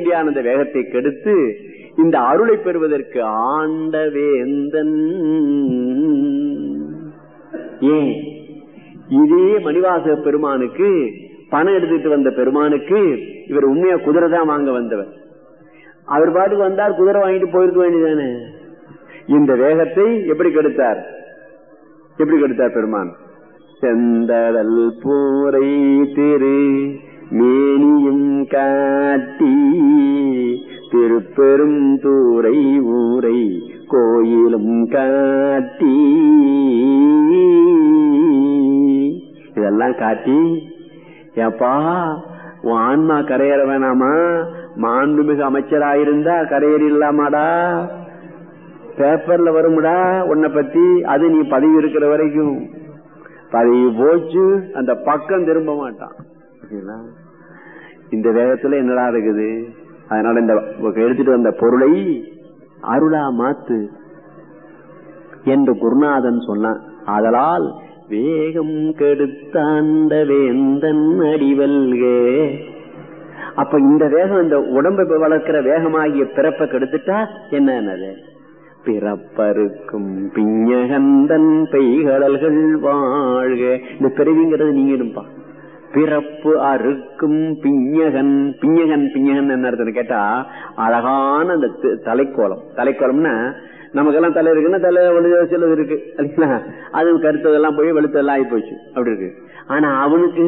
இப்படியான அந்த வேகத்தை கெடுத்து இந்த அருளை பெறுவதற்கு ஆண்ட வேந்தன். ஏன் இதே மணிவாசக பெருமானுக்கு பணம் எடுத்துட்டு வந்த பெருமானுக்கு இவர் உண்மையா குதிரை தான் வாங்க வந்தவர். அவர் பாட்டுக்கு வந்தார், குதிரை வாங்கிட்டு போயிருக்க வேண்டியதானே. இந்த வேகத்தை எப்படி கெடுத்தார்? எப்படி கெடுத்தார் பெருமான்? செந்தடல் பூரை திரு மேனியும் காட்டி திருப்பெரும் தூரை ஊரை கோயிலும் காட்டி இதெல்லாம் காட்டி, ஏப்பா உன் ஆன்மா கரையேற வேணாமா? மாண்புமிகு அமைச்சராயிருந்தா கரையேறலாமாடா? பேப்பர்ல வரும்டா உன்னை பத்தி. அது நீ பதவி இருக்கிற வரைக்கும். பதவி போச்சு, அந்த பக்கம் திரும்ப மாட்டான். இந்த வேகத்துல என்னடா இருக்குது? அதனால இந்த எடுத்துட்டு வந்த பொருளை அருளா மாத்து என்று குருநாதன் சொன்னான். ஆதலால் வேகம் கெடுத்தாண்ட வேந்தன் அடிவல்கே. அப்ப இந்த வேகம், இந்த உடம்பை வளர்க்கிற வேகமாகிய பிறப்பை கெடுத்துட்டா என்னது? பிறப்பருக்கும் பிஞகந்தன் பெய்கடல்கள் வாழ்க. இந்த பிறவிங்கிறது நீங்க இருப்பா. பிறப்பு அறுக்கும் பிஞகன். பிஞகன் பிஞகன் என்ன அர்த்தம் கேட்டா, அழகான அந்த தலைக்கோலம். தலைக்கோலம்னா நமக்கெல்லாம் தலை இருக்குன்னா தலை சிலது இருக்கு இல்லைங்களா? அது கருத்ததெல்லாம் போய் வெளுத்தெல்லாம் ஆகி போச்சு, அப்படி இருக்கு. ஆனா அவனுக்கு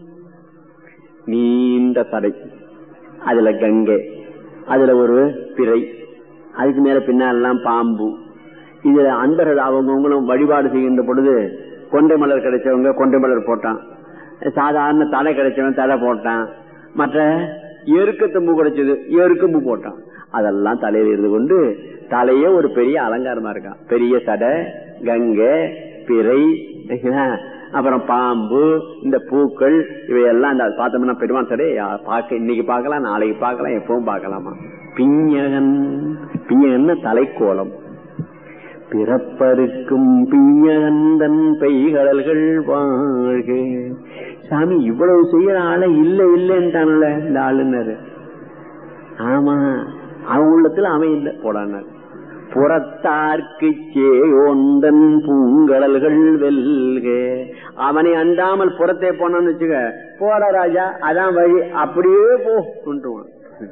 நீண்ட தடை, அதுல கங்கை, அதுல ஒரு பிறை, அதுக்கு மேல பின்னாலாம் பாம்பு. இதுல அன்பர்கள் அவங்கவுங்களும் வழிபாடு செய்கின்ற பொழுது கொண்டை மலர் கிடைச்சவங்க கொண்டை மலர் போட்டான், சாதாரண தலை கிடைச்சவன் தலை போட்டான், மற்ற எருக்கத்தம்பு கிடைச்சது எருக்கம்பு போட்டான். அதெல்லாம் தலையில இருந்து கொண்டு தலையே ஒரு பெரிய அலங்காரமா இருக்கான். பெரிய சடை, கங்கை, பிறை, அப்புறம் பாம்பு, இந்த பூக்கள், இவையெல்லாம் பார்த்தோம்னா பெருமான் சடை பார்க்க இன்னைக்கு பார்க்கலாம், நாளைக்கு பார்க்கலாம், எப்பவும் பார்க்கலாமா. பிஞகன், பிஞகன் தலைக்கோலம். பிறப்பருக்கும் பிஞகந்தன் பெய்கடல்கள் வாழ்க. சாமி இவ்வளவு செய்யற ஆளை இல்ல இல்லைன்ட்டான்ல இந்த ஆளுநர். ஆமா, அவன் உள்ளத்துல அவன் இல்ல போடானார். புறத்தார்க்கு சேயோந்தன் பூங்கடல்கள் வெல்க. அவனை அண்டாமல் புறத்தே போனான்னு வச்சுக்க, போட ராஜா அதான் வழி, அப்படியே போன்றுவான்.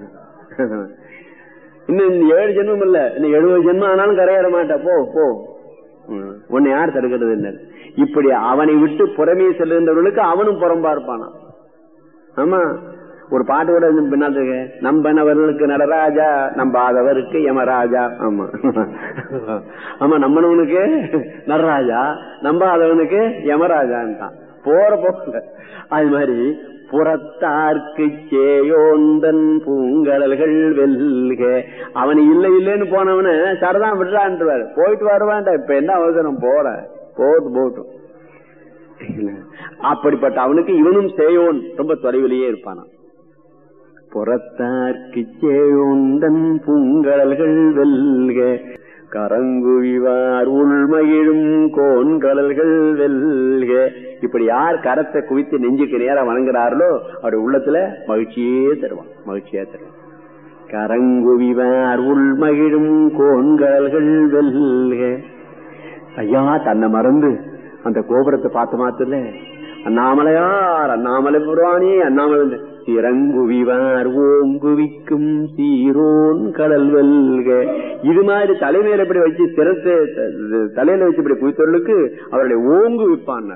இன்னும் 7 ஜென்மம் இல்ல, இன்னும் 70 ஜென்மம் ஆனாலும் கரையேற மாட்டா. போ போ, உன்னை யார் தடுக்கிறது இல்லை. இப்படி அவனை விட்டு புறமே செல்லுகின்றவர்களுக்கு அவனும் புறம்பா இருப்பானா. ஆமா, ஒரு பாட்டு கூட பின்னாடி நம்பனவர்களுக்கு நடராஜா, நம்பாதவருக்கு யமராஜா. ஆமா ஆமா, நம்பனவனுக்கு நடராஜா, நம்பாதவனுக்கு யமராஜான்ட்டான். போற போக்குல அது மாதிரி புறத்தார்க்கு சேயோந்தன் பூங்கடல்கள் வெல்க. அவனு இல்லை இல்லைன்னு போனவன சரதான் விடுறான்றாரு, போயிட்டு வருவான்டா, இப்ப என்ன அவசரம், போற போட்டு போட்டும். அப்படிப்பட்ட அவனுக்கு இவனும் சேயோன் ரொம்ப தொலைவிலேயே இருப்பானா. புறத்தார்க்கு சேயோந்தன் பூங்கடல்கள் வெல்க. கரங்குவிவார் உள்மகிழும் கோன்கடல்கள் வெல்க. இப்படி யார் கரத்தை குவித்து நெஞ்சுக்கு நேரம் வணங்குறார்களோ அவருடைய உள்ளத்துல மகிழ்ச்சியே தருவான், மகிழ்ச்சியா தருவான். கரங்குவிவார் உள்மகிழும் கோன்கடல்கள் வெல்க. ஐயா தன்னை மறந்து அந்த கோபுரத்தை பார்த்த மாத்திர அண்ணாமலையார், அண்ணாமலை புராணி, அண்ணாமலை திறங்குவிவார் ஓங்குவிக்கும் சீரோன் கடல் வெல்க. இது மாதிரி தலைமையில இப்படி வச்சு திறத்தை தலையில வச்சு இப்படி குவித்தவர்களுக்கு அவருடைய ஓங்கு விப்பான்.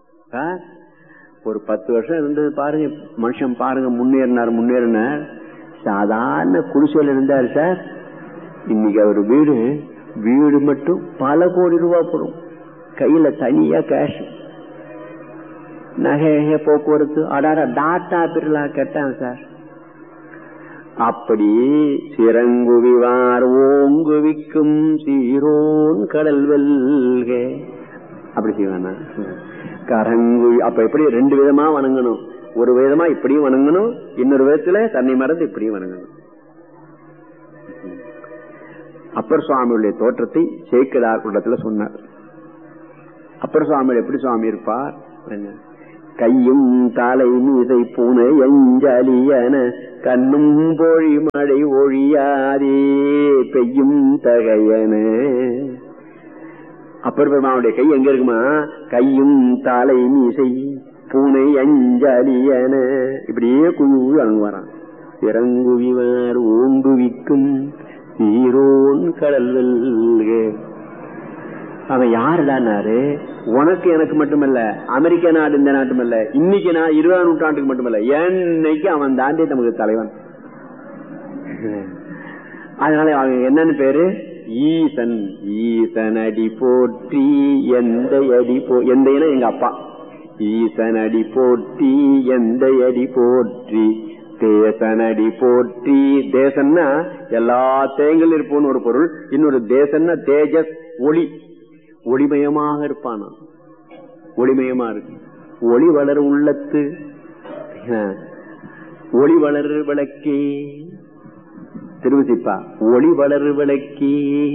ஒரு 10 வருஷம் இருந்தது பாருங்க, மனுஷன் பாருங்க முன்னேறினார். சாதாரண குடிசையில் இருந்தார் சார். இன்னைக்கு அவர் வீடு மட்டும் பல கோடி ரூபாய் போடும். கையில தனியா கேஷ், நகை, போக்குவரத்து, அடாரா டாட்டா பிர்லா கேட்டான் சார். அப்படி சிறங்குவிவார் ஓங்குவிக்கும் சீரோன் கடல் வெல்க. அப்படி செய்வானா கரங்கு. அப்ப எப்படி 2 விதமா வணங்கணும். ஒரு விதமா இப்படியும் வணங்கணும், இன்னொரு விதத்துல தன்னை மறந்து இப்படியும் வணங்கணும். அப்பர் சுவாமியுடைய தோற்றத்தை சேக்கிழார் கூட்டத்துல சொன்னார். அப்பர் சுவாமி எப்படி சுவாமி இருப்பார்? கையும் தலை மீதை பூனை எஞ்சலியன கண்ணும் பொழி மழை தகையன. அப்பர் பெருமானுடைய கை எங்க இருக்குமா? கையும் தலை மீசை பூனை அஞ்சலியன. இப்படியே குழு அணுவாரான். இறங்குவிவார் ஓங்குவிக்கும் ஈரோன் கடல் வெல்க. அவன் யாருடானாரு? உனக்கு எனக்கு மட்டுமல்ல, அமெரிக்க நாடு இந்த நாட்டுமல்ல, இன்னைக்கு நான் 20ஆம் நூற்றாண்டுக்கு மட்டுமல்ல, என்னைக்கு அவன் தாண்டி நமக்கு தலைவன். அதனால அவன் என்னன்னு பேரு? ஈசன். ஈசன் அடி போற்றி எந்த அடி எந்த எங்க அப்பா. ஈசன் அடி போற்றி எந்த அடி போற்றி தேசனடி போற்றி. தேசன்னா எல்லா தேங்கள் இருப்போன்னு ஒரு பொருள். இன்னொரு தேசன்னா தேஜஸ், ஒளி. ஒளிமயமாக இருப்பானா? ஒளிமயமா இருக்கு. ஒளி வளர் உள்ளத்து ஒளி வளர் விளக்கே. திருவிசிப்பா ஒளி வளர் விளக்கே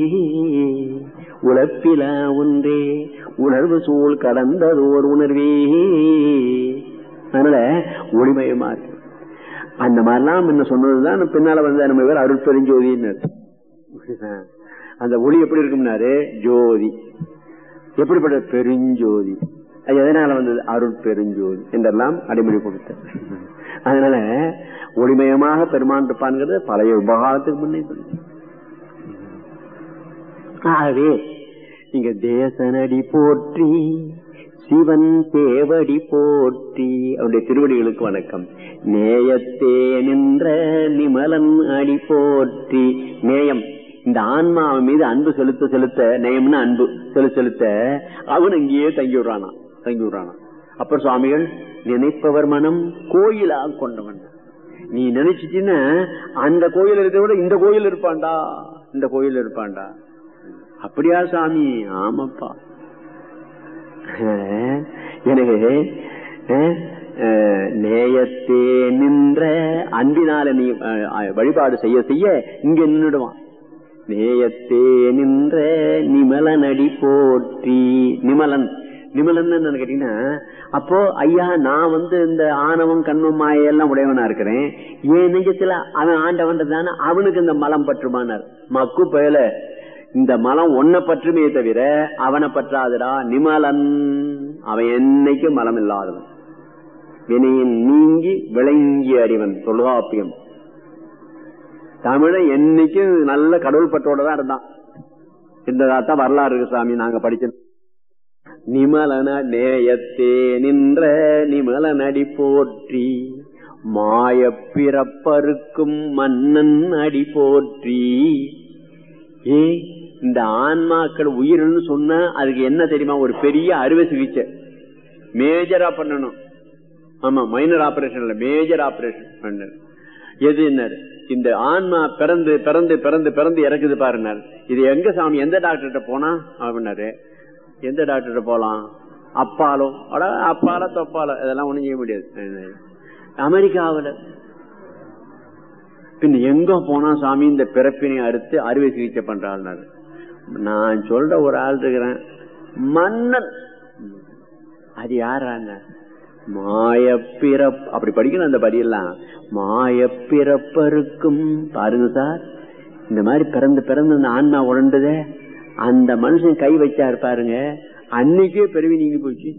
உழப்பிலா ஒன்றே உணர்வு சூழ் கடந்ததோர் உணர்வே. அதனால ஒளிமயமா இருக்கு. அந்த மாதிரிலாம் என்ன சொன்னதுதான் பின்னால வந்து நம்ம பேர் அருட்பெருஞ்சோதின்னு. அந்த ஒளி எப்படி இருக்கும்னாரு? ஜோதி. எப்படிப்பட்ட பெருஞ்சோதி. எதனால வந்தது? அருட்பெருஞ்சோதி என்றெல்லாம் அடிமொழி கொடுத்த. அதனால ஒளிமயமாக பெருமான் இருப்பான்ங்கிறது பழைய உபகாரத்துக்கு முன்னே சொல்லு. ஆகவே இங்க தேசனடி போற்றி சிவன் தேவடி போற்றி. அவருடைய திருவடிகளுக்கு வணக்கம். நேயத்தே நின்ற நிமலன் அடி போற்றி. நேயம் இந்த ஆன்மா அவன் மீது அன்பு செலுத்த செலுத்த, நேயம்னு அன்பு செலுத்த அவன் இங்கேயே தங்கி விடுறானா. அப்பர் சுவாமிகள் நினைப்பவர் மனம் கோயிலாக கொண்டவன். நீ நினைச்சிட்டீன்னா அந்த கோயில் இருக்கிற விட இந்த கோயில் இருப்பான்டா. அப்படியா சாமி? ஆமாப்பா. எனவே நேயத்தே நின்ற அன்பினால நீ வழிபாடு செய்ய செய்ய இங்க நின்றுடுவான். நேயத்தே நின்ற நிமலன் அடி போற்றி. நிமலன் என்ன கேட்டீங்கன்னா, அப்போ ஐயா நான் வந்து இந்த ஆணவம் கண்மம் மாயெல்லாம் உடையவனா இருக்கிறேன், என் நெஞ்சத்துல அவன் ஆண்டவன் தானே, அவனுக்கு இந்த மலம் பற்றுமானார். மக்கு பயல, இந்த மலம் ஒன்ன பற்றுமே தவிர அவனை பற்றாதுடா. நிமலன் அவன் என்னைக்கும் மலம் இல்லாதவன், வினையின் நீங்கி விளங்கி அறிவன். தொல்காப்பியம். தமிழன் என்னைக்கும் நல்ல கடவுள் பற்றோட தான் இருந்தான். இந்த வரலாறு இருக்கு சாமி, நாங்க படிச்சோம். நிமலன நேயத்தே நின்ற நிமலனடி போற்றி மாய பிறப்பருக்கும் மன்னன் அடி போற்றி. இந்த ஆன்மாக்கள் உயிர்னு சொன்னா அதுக்கு என்ன தெரியுமா? ஒரு பெரிய அறுவை சிகிச்சை மேஜரா பண்ணணும். ஆமா, மைனர் ஆபரேஷன் இல்ல, மேஜர் ஆபரேஷன் பண்ண. எது என்ன? இந்த ஆன்மா பிறந்து பிறந்து பிறந்து பிறந்து இறக்குது பாருங்க. இது எங்க சாமி? எந்த டாக்டர்கிட்ட போனா அப்படின்னாரு. எந்த டாக்டர்கிட்ட போலாம்? அப்பாலோ அப்பால தொப்பாலோ இதெல்லாம் ஒண்ணும் செய்ய முடியாது. அமெரிக்காவில் பின் எங்க போனா சாமி இந்த பிறப்பினை அறுத்து அறுவை சிகிச்சை பண்றாரு. நான் சொல்ற ஒரு ஆள் இருக்கிறேன், மன்னன். அது யாராங்க? மாயப்பிறப்பு. அப்படி படிக்கணும் அந்த படியெல்லாம். மாயப்பிறப்பருக்கும் பாருங்க சார், இந்த மாதிரி பிறந்து பிறந்து அந்த ஆன்மா உடண்டதே அந்த மனுஷன் கை வச்சாரு பாருங்க, அன்னைக்கே பிறவி நீங்கி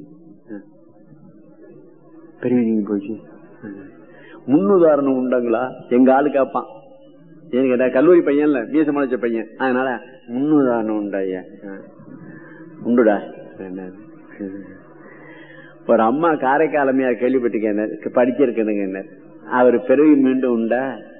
போச்சு. முன்னுதாரணம் உண்டுங்களா? எங்க ஆளு கேட்பான். ஏன்னு கேட்டா கல்லூரி பையன் இல்ல, மீச முளைச்ச பையன். அதனால முன்னுதாரணம் உண்டா? ஐயா உண்டுடா. ஒரு அம்மா காரைக்காலமையா கேள்விப்பட்டிருக்கேன், படிச்சிருக்கேனுங்க. அவர் பிறவி மீண்டும் உண்டா?